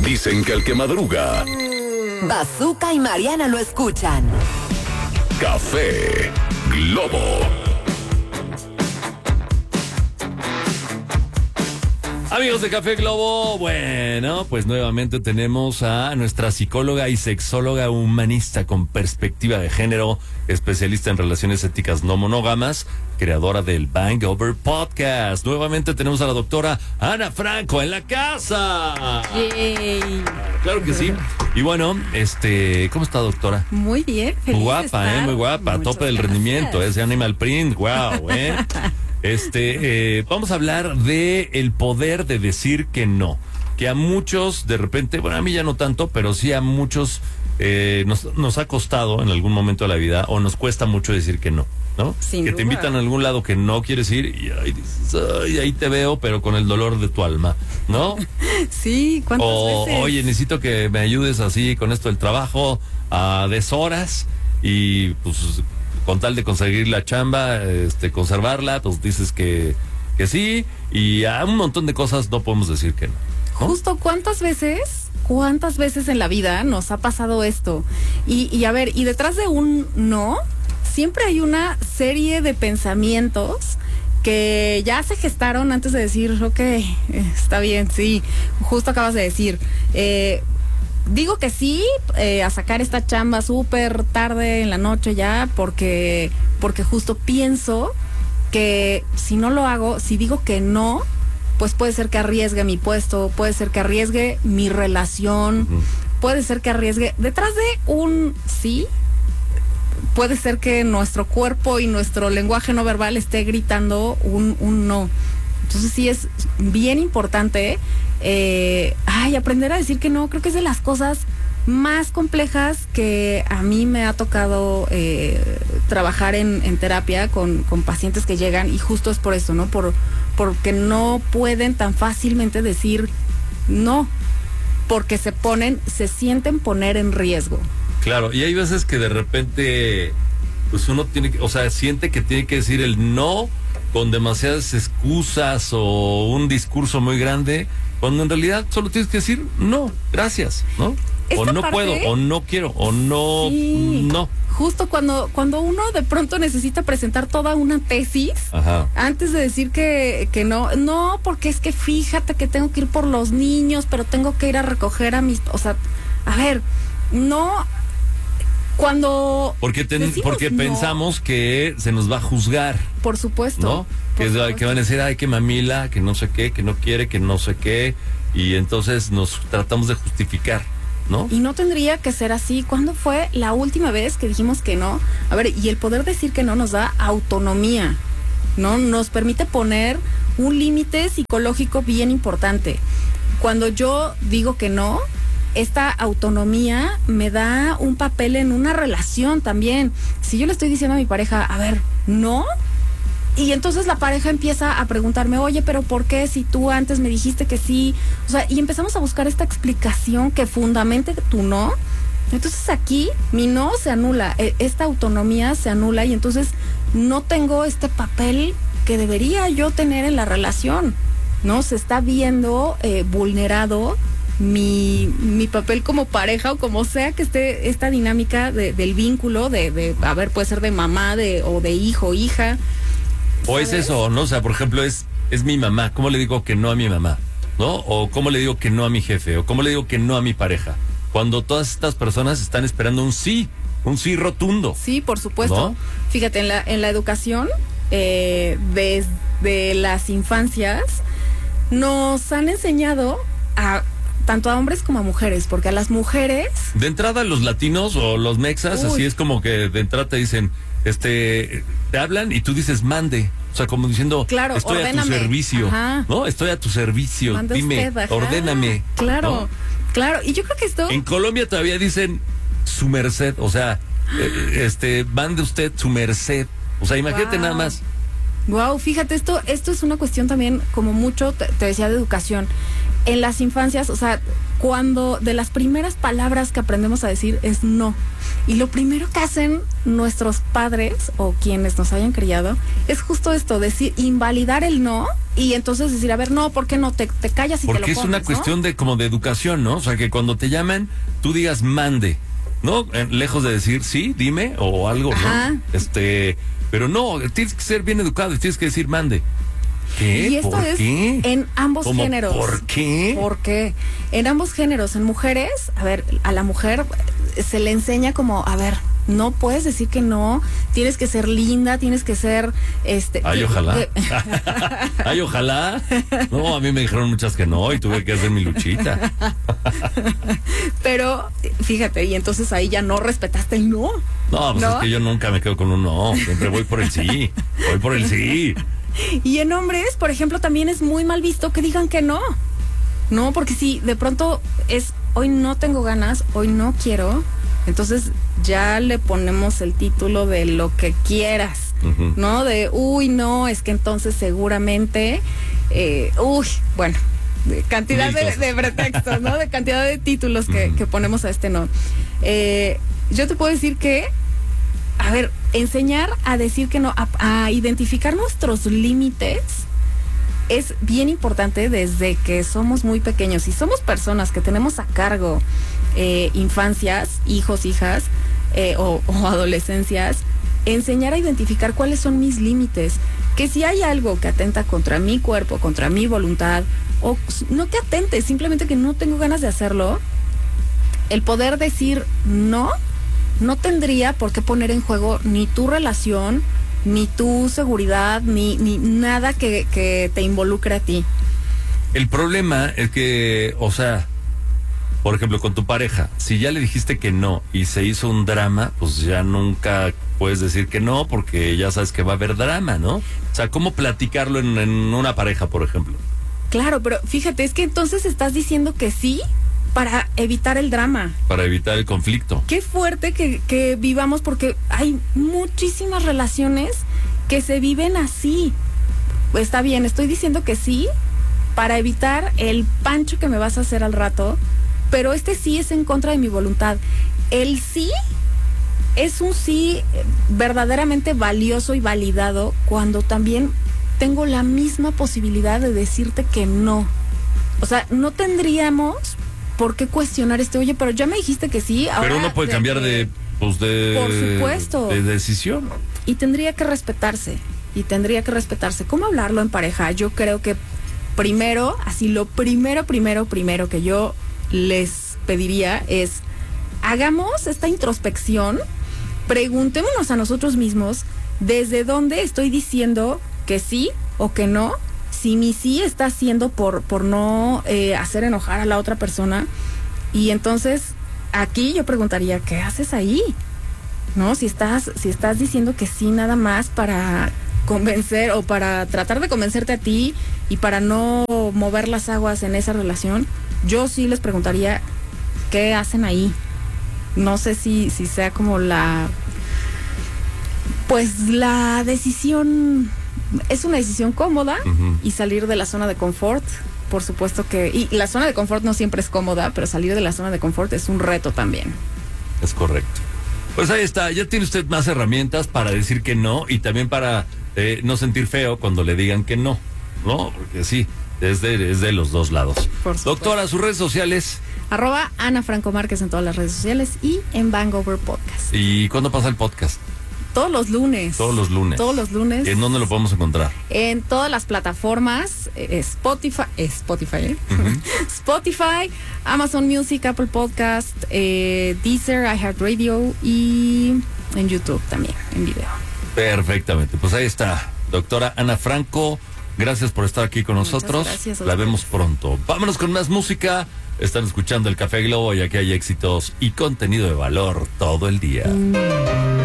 Dicen que el que madruga, Bazooka y Mariana lo escuchan. Café Globo. Amigos de Café Globo, bueno, pues nuevamente tenemos a nuestra psicóloga y sexóloga humanista con perspectiva de género, especialista en relaciones éticas no monógamas, creadora del Bang Over Podcast. Nuevamente tenemos a la doctora Ana Franco en la casa. Yay. Claro que sí. Y bueno, ¿cómo está, doctora? Muy bien, feliz Muy guapa, de estar. muy guapa, a tope del Muchas rendimiento, gracias. ese Animal Print, wow, vamos a hablar de el poder de decir que no, que a muchos de repente, bueno, a mí ya no tanto, pero sí a muchos nos ha costado en algún momento de la vida, o nos cuesta mucho decir que no, ¿no? Sin que duda. te invitan a algún lado que no quieres ir y ahí dices, ay, ahí te veo, pero con el dolor de tu alma, ¿no? Sí, ¿cuántas veces? Oye, necesito que me ayudes así con esto del trabajo a deshoras y pues con tal de conseguir la chamba, conservarla, pues dices que sí, y a un montón de cosas no podemos decir que no, ¿no? Justo, ¿cuántas veces en la vida nos ha pasado esto? Y a ver, y detrás de un no, siempre hay una serie de pensamientos que ya se gestaron antes de decir, ok, está bien, sí, justo acabas de decir, digo que sí a sacar esta chamba súper tarde en la noche ya, porque justo pienso que si no lo hago, si digo que no, pues puede ser que arriesgue mi puesto, puede ser que arriesgue mi relación, puede ser que arriesgue, detrás de un sí, puede ser que nuestro cuerpo y nuestro lenguaje no verbal esté gritando un no. Entonces sí es bien importante aprender a decir que no. Creo que es de las cosas más complejas que a mí me ha tocado trabajar en terapia con pacientes que llegan, y justo es por eso, ¿no? Porque no pueden tan fácilmente decir no, porque se sienten poner en riesgo. Claro, y hay veces que de repente, pues uno siente que tiene que decir el no con demasiadas excusas o un discurso muy grande, cuando en realidad solo tienes que decir no, gracias, ¿no? O no puedo, o no quiero, o no, sí. No. Justo cuando uno de pronto necesita presentar toda una tesis, Ajá. antes de decir que no, porque es que fíjate que tengo que ir por los niños, pero tengo que ir a recoger a mis, a ver, no, cuando porque no, pensamos que se nos va a juzgar, por supuesto, ¿no? Que van a decir, ay, que mamila, que no sé qué, que no quiere, que no sé qué, y entonces nos tratamos de justificar, ¿no? Y no tendría que ser así. ¿Cuándo fue la última vez que dijimos que no? A ver, y el poder decir que no nos da autonomía, ¿no? Nos permite poner un límite psicológico bien importante. Cuando yo digo que no, esta autonomía me da un papel en una relación también. Si yo le estoy diciendo a mi pareja, a ver, no, y entonces la pareja empieza a preguntarme, oye, pero ¿por qué si tú antes me dijiste que sí? O sea, y empezamos a buscar esta explicación que fundamente tu no. Entonces aquí mi no se anula, esta autonomía se anula, y entonces no tengo este papel que debería yo tener en la relación, ¿no? Se está viendo vulnerado mi papel como pareja, o como sea que esté esta dinámica del vínculo, a ver, puede ser de mamá o de hijo, hija. O es eso, ¿no? O sea, por ejemplo, es mi mamá. ¿Cómo le digo que no a mi mamá? ¿No? O ¿cómo le digo que no a mi jefe? O ¿cómo le digo que no a mi pareja? Cuando todas estas personas están esperando un sí rotundo. Sí, por supuesto. ¿No? Fíjate, en la educación, desde las infancias, nos han enseñado tanto a hombres como a mujeres, porque a las mujeres... De entrada, los latinos o los mexas, así es como que de entrada te dicen, te hablan y tú dices mande. O sea, como diciendo, claro, estoy ordéname. A tu servicio. Ajá. ¿No? Estoy a tu servicio. Manda Dime, usted, ordéname. Claro, ¿no? claro. Y yo creo que esto... En Colombia todavía dicen su merced. O sea, mande usted su merced. O sea, imagínate nada más. Wow, fíjate, esto es una cuestión también, como mucho, te decía, de educación. En las infancias, o sea, cuando de las primeras palabras que aprendemos a decir es no. Y lo primero que hacen nuestros padres o quienes nos hayan criado es justo esto, decir, invalidar el no Y entonces decir, a ver, no, ¿por qué no te callas y te lo Porque pones, es una cuestión de como de educación, ¿no? O sea, que cuando te llaman, tú digas mande, ¿no? Lejos de decir sí, dime o algo, Ajá. ¿no? Pero no, tienes que ser bien educado y tienes que decir mande. ¿Qué? Y esto ¿Por es qué? en ambos ¿Cómo, géneros. ¿Por qué? ¿Por qué? En ambos géneros. En mujeres, a ver, a la mujer se le enseña como, a ver, no puedes decir que no, tienes que ser linda, tienes que ser, Ay, ojalá. Ay, ojalá. No, a mí me dijeron muchas que no y tuve que hacer mi luchita. Pero, fíjate, y entonces ahí ya no respetaste el no. No, pues ¿No? es que yo nunca me quedo con un no, siempre voy por el sí, voy por el sí. Y en hombres, por ejemplo, también es muy mal visto que digan que no. No, porque si de pronto es, hoy no tengo ganas, hoy no quiero, entonces ya le ponemos el título de lo que quieras, Ujú. ¿no? De, uy, no, es que entonces seguramente, bueno, de cantidad Mil cosas. de pretextos, ¿no? De cantidad de títulos que ponemos a este no. Yo te puedo decir que, a ver, enseñar a decir que no, a identificar nuestros límites es bien importante desde que somos muy pequeños. Si somos personas que tenemos a cargo infancias, hijos, hijas o adolescencias, enseñar a identificar cuáles son mis límites. Que si hay algo que atenta contra mi cuerpo, contra mi voluntad, o no que atente, simplemente que no tengo ganas de hacerlo, el poder decir no tendría por qué poner en juego ni tu relación, ni tu seguridad, ni nada que te involucre a ti. El problema es que, o sea, por ejemplo, con tu pareja, si ya le dijiste que no y se hizo un drama, pues ya nunca puedes decir que no porque ya sabes que va a haber drama, ¿no? O sea, ¿cómo platicarlo en una pareja, por ejemplo? Claro, pero fíjate, es que entonces estás diciendo que sí para evitar el drama. Para evitar el conflicto. Qué fuerte que vivamos, porque hay muchísimas relaciones que se viven así. Está bien, estoy diciendo que sí para evitar el pancho que me vas a hacer al rato, pero este sí es en contra de mi voluntad. El sí es un sí verdaderamente valioso y validado cuando también tengo la misma posibilidad de decirte que no. O sea, no tendríamos por qué cuestionar oye, pero ya me dijiste que sí. Ahora Pero uno puede cambiar de por supuesto. de decisión. Y tendría que respetarse. ¿Cómo hablarlo en pareja? Yo creo que primero, así lo primero que yo les pediría es, hagamos esta introspección, preguntémonos a nosotros mismos desde dónde estoy diciendo que sí o que no. Si mi sí está siendo por no hacer enojar a la otra persona. Y entonces aquí yo preguntaría, ¿qué haces ahí? ¿No? Si estás diciendo que sí nada más para convencer o para tratar de convencerte a ti y para no mover las aguas en esa relación, yo sí les preguntaría, ¿qué hacen ahí? No sé si sea como la decisión. Es una decisión cómoda. Ujú. Y salir de la zona de confort, por supuesto que... Y la zona de confort no siempre es cómoda, pero salir de la zona de confort es un reto también. Es correcto. Pues ahí está, ya tiene usted más herramientas para decir que no y también para no sentir feo cuando le digan que no, ¿no? Porque sí, es de los dos lados. Por supuesto. Doctora, sus redes sociales. @Ana Franco Márquez en todas las redes sociales y en Bangover Podcast. ¿Y cuándo pasa el podcast? Todos los lunes. Todos los lunes. Todos los lunes. ¿En dónde lo podemos encontrar? En todas las plataformas, Spotify, Spotify, Amazon Music, Apple Podcast, Deezer, iHeartRadio y en YouTube también, en video. Perfectamente, pues ahí está, doctora Ana Franco, gracias por estar aquí con Muchas nosotros, gracias a la ustedes. vemos pronto. Vámonos con más música, están escuchando el Café Globo y aquí hay éxitos y contenido de valor todo el día.